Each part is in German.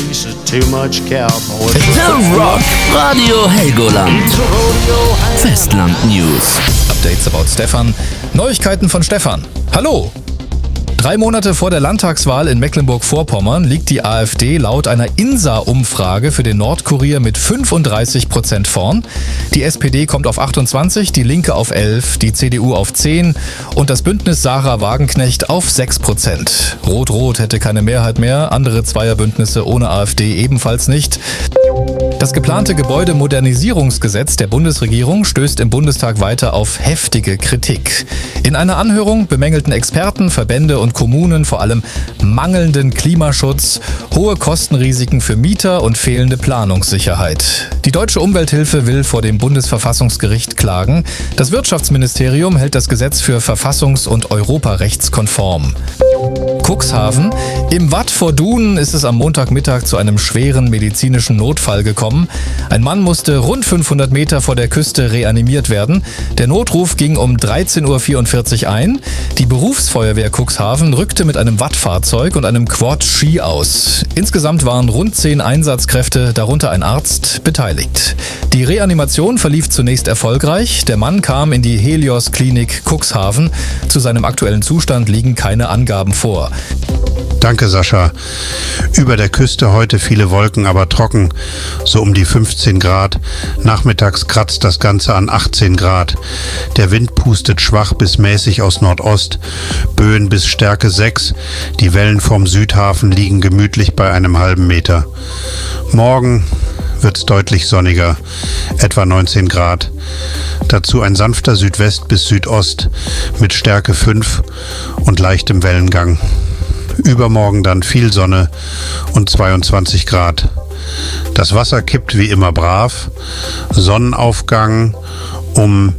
Too much cowboy. The Rock Radio Helgoland. Festland News. Updates about Stefan. Neuigkeiten von Stefan. Hallo! 3 Monate vor der Landtagswahl in Mecklenburg-Vorpommern liegt die AfD laut einer INSA-Umfrage für den Nordkurier mit 35% vorn. Die SPD kommt auf 28, die Linke auf 11, die CDU auf 10 und das Bündnis Sarah Wagenknecht auf 6%. Rot-Rot hätte keine Mehrheit mehr, andere Zweierbündnisse ohne AfD ebenfalls nicht. Das geplante Gebäudemodernisierungsgesetz der Bundesregierung stößt im Bundestag weiter auf heftige Kritik. In einer Anhörung bemängelten Experten, Verbände und Kommunen vor allem mangelnden Klimaschutz, hohe Kostenrisiken für Mieter und fehlende Planungssicherheit. Die Deutsche Umwelthilfe will vor dem Bundesverfassungsgericht klagen. Das Wirtschaftsministerium hält das Gesetz für verfassungs- und europarechtskonform. Cuxhaven. Im Watt vor Dunen ist es am Montagmittag zu einem schweren medizinischen Notfall gekommen. Ein Mann musste rund 500 Meter vor der Küste reanimiert werden. Der Notruf ging um 13.44 Uhr ein. Die Berufsfeuerwehr Cuxhaven rückte mit einem Wattfahrzeug und einem Quad-Ski aus. Insgesamt waren rund 10 Einsatzkräfte, darunter ein Arzt, beteiligt. Die Reanimation verlief zunächst erfolgreich. Der Mann kam in die Helios-Klinik Cuxhaven. Zu seinem aktuellen Zustand liegen keine Angaben vor. Danke, Sascha. Über der Küste heute viele Wolken, aber trocken, so um die 15 Grad. Nachmittags kratzt das Ganze an 18 Grad. Der Wind pustet schwach bis mäßig aus Nordost, Böen bis Stärke 6. Die Wellen vom Südhafen liegen gemütlich bei einem halben Meter. Morgen wird's deutlich sonniger, etwa 19 Grad. Dazu ein sanfter Südwest bis Südost mit Stärke 5 und leichtem Wellengang. Übermorgen dann viel Sonne und 22 Grad. Das Wasser kippt wie immer brav. Sonnenaufgang um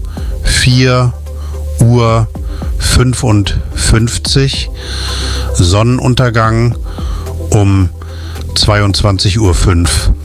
4:55 Uhr. Sonnenuntergang um 22:05 Uhr.